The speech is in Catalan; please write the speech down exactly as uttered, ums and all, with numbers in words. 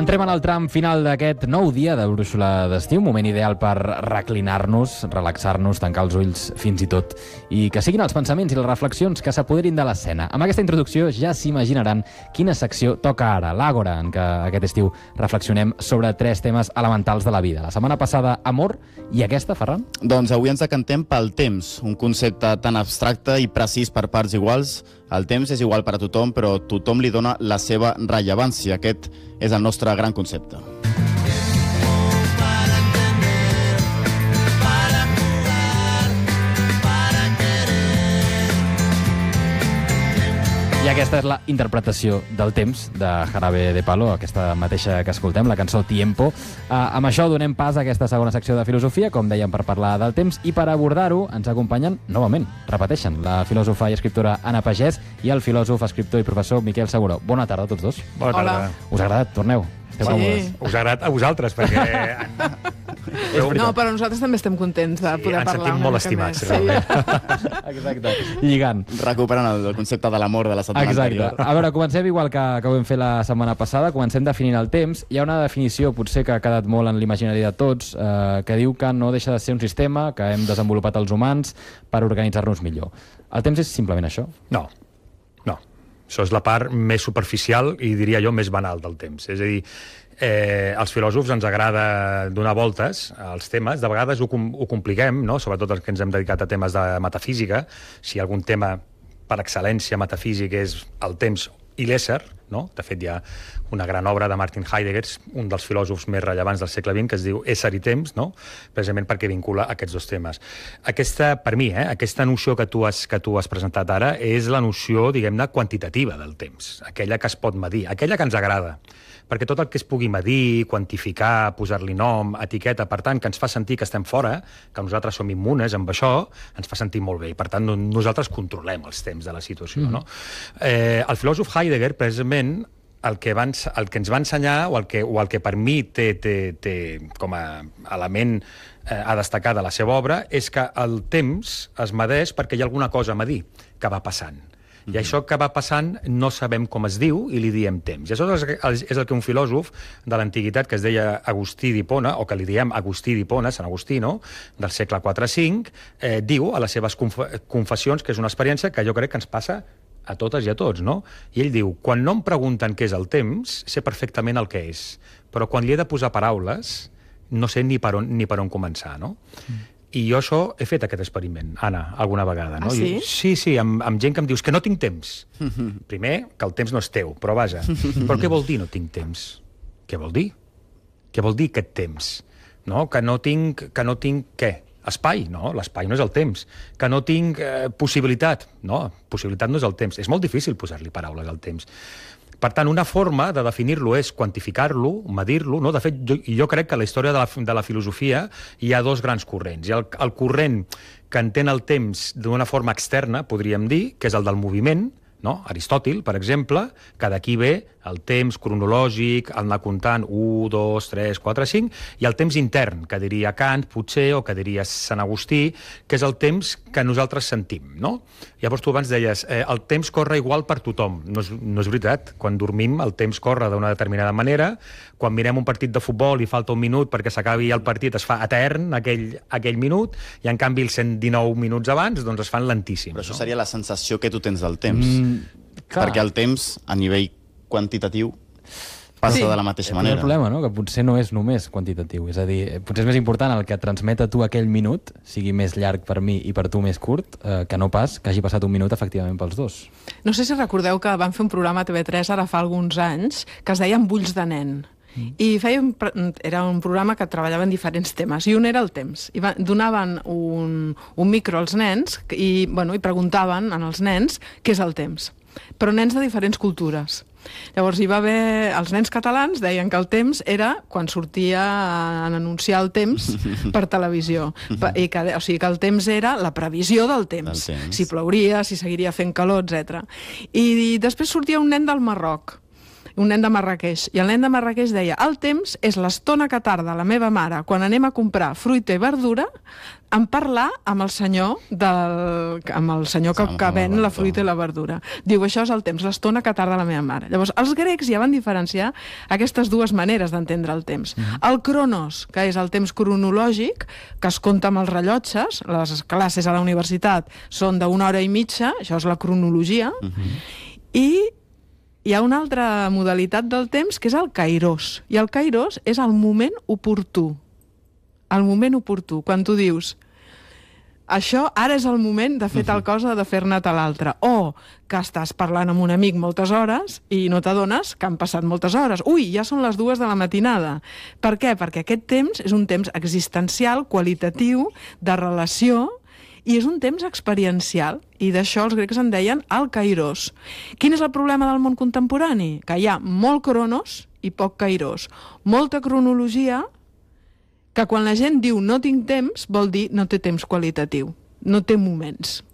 Entrem en el tram final d'aquest nou dia de Brúixola d'estiu, moment ideal per reclinar-nos, relaxar-nos, tancar els ulls fins i tot, i que siguin els pensaments i les reflexions que s'apoderin de l'escena. Amb aquesta introducció ja s'imaginaran quina secció toca ara, l'Àgora, en què aquest estiu reflexionem sobre tres temes elementals de la vida. La setmana passada, amor, i aquesta, Ferran? Doncs avui ens decantem pel temps, un concepte tan abstracte i precís per parts iguals. El temps és igual per a tothom, però tothom li dona la seva rellevància. Aquest és el nostre gran concepte. I aquesta és la interpretació del temps de Jarabe de Palo, aquesta mateixa que escoltem, la cançó Tiempo. Uh, amb això donem pas a aquesta segona secció de filosofia, com dèiem, per parlar del temps, i per abordar-ho ens acompanyen, novament, repeteixen, la filòsofa i escriptora Anna Pagès i el filòsof, escriptor i professor Miquel Seguró. Bona tarda a tots dos. Bona tarda. Hola. Us ha agradat? Torneu. Esteu Sí. còmodes? Us ha agradat a vosaltres, perquè... No, però nosaltres també estem contents de Sí, poder ens parlar sentim una molt mica estimats, més. realment. Exacte. Lligant. Recuperant el, el concepte de l'amor de la setmana Exacte. anterior. A veure, comencem igual que, que ho vam fer la setmana passada, comencem definint el temps. Hi ha una definició, potser que ha quedat molt en l'imaginari de tots, eh, que diu que no deixa de ser un sistema que hem desenvolupat els humans per organitzar-nos millor. El temps és simplement això? No, no. Això és la part més superficial i, diria jo, més banal del temps. És a dir, eh, als filòsofs ens agrada donar voltes als temes. De vegades ho, com, ho compliquem, no? Sobretot els que ens hem dedicat a temes de metafísica. Si algun tema per excel·lència metafísic és el temps i l'ésser, no? De fet, hi ha una gran obra de Martin Heidegger, un dels filòsofs més rellevants del segle vint, que es diu Ésser i temps, no? Precisament perquè vincula aquests dos temes. Aquesta, per mi, eh, aquesta noció que tu has, que tu has presentat ara és la noció, diguem-ne, quantitativa del temps, aquella que es pot medir, aquella que ens agrada, perquè tot el que es pugui medir, quantificar, posar-li nom, etiqueta, per tant, que ens fa sentir que estem fora, que nosaltres som immunes amb això, ens fa sentir molt bé, i per tant nosaltres controlem els temps de la situació, no? Eh, el filòsof Heidegger, precisament, el que, van, el que ens va ensenyar, o el que, o el que per mi té, té, té com a element eh, a destacar de la seva obra, és que el temps es medeix perquè hi ha alguna cosa a medir que va passant. I això que va passant no sabem com es diu i li diem temps. I això és el que un filòsof de l'antiguitat que es deia Agustí d'Hipona, o que li diem Agustí d'Hipona, Sant Agustí, no? Del segle quatre cinc, eh, diu a les seves conf confessions que és una experiència que jo crec que ens passa a totes i a tots, no? I ell diu, quan no em pregunten què és el temps, sé perfectament el que és, però quan li he de posar paraules no sé ni per on, ni per on començar, no? Mm. I jo això he fet aquest experiment, Anna, alguna vegada, no? Ah, sí? Jo, sí, sí, amb, amb gent que em dius que no tinc temps. Primer, que el temps no és teu, però vaja. Però què vol dir no tinc temps? Què vol dir? Què vol dir aquest temps? No? Que no tinc... Que no tinc què? Espai? No, l'espai no és el temps. Que no tinc eh, possibilitat? No, possibilitat no és el temps. És molt difícil posar-li paraules al temps. Per tant, una forma de definir-lo és quantificar-lo, medir-lo, no? De fet, jo, jo crec que a la història de la, de la filosofia hi ha dos grans corrents. Hi ha el, el corrent que entén el temps d'una forma externa, podríem dir, que és el del moviment, no? Aristòtil, per exemple, que d'aquí ve el temps cronològic, el anar comptant u, dos, tres, quatre, cinc, i el temps intern, que diria Kant, potser, o que diria Sant Agustí, que és el temps que nosaltres sentim, no? Llavors tu abans deies, eh, el temps corre igual per tothom. No és, no és veritat. Quan dormim el temps corre d'una determinada manera, quan mirem un partit de futbol i falta un minut perquè s'acabi el partit es fa etern aquell, aquell minut, i en canvi els cent dinou minuts abans doncs es fan lentíssims. Però això no? seria la sensació que tu tens del temps. Mm, clar. Perquè el temps, a nivell quantitatiu, passa Sí. de la mateixa És manera. el problema, no? Que potser no és només quantitatiu. És a dir, potser és més important el que et transmet a tu aquell minut, sigui més llarg per mi i per tu més curt, eh, que no pas que hagi passat un minut efectivament pels dos. No sé si recordeu que van fer un programa a T V tres ara fa alguns anys que es deia Amb ulls de nen. Mm. I feien, era un programa que treballava en diferents temes, i un era el temps. I va, donaven un, un micro als nens i, bueno, i preguntaven als nens què és el temps. Però nens de diferents cultures. Llavors hi va haver... Els nens catalans deien que el temps era quan sortia a anunciar el temps per televisió. I que, o sigui que el temps era la previsió del temps. Del temps. Si plouria, si seguiria fent calor, etcètera. I després sortia un nen del Marroc un nen de Marrakeix, i el nen de Marrakeix deia: el temps és l'estona que tarda la meva mare quan anem a comprar fruita i verdura en parlar amb el senyor, del, amb el senyor que, que ven la fruita i la verdura. Diu, això és el temps, l'estona que tarda la meva mare. Llavors, els grecs ja van diferenciar aquestes dues maneres d'entendre el temps. Mm-hmm. El cronos, que és el temps cronològic, que es compta amb els rellotges, les classes a la universitat són d'una hora i mitja, això és la cronologia, mm-hmm. i hi ha una altra modalitat del temps, que és el kairos. I el kairos és el moment oportú. El moment oportú, quan tu dius això ara és el moment de fer tal cosa, de fer-ne tal altra. O que estàs parlant amb un amic moltes hores i no t'adones que han passat moltes hores. Ui, ja són les dues de la matinada. Per què? Perquè aquest temps és un temps existencial, qualitatiu, de relació, i és un temps experiencial. I d'això els grecs en deien el kairos. Quin és el problema del món contemporani? Que hi ha molt cronos i poc kairos. Molta cronologia, que quan la gent diu no tinc temps, vol dir no té temps qualitatiu, no té moments.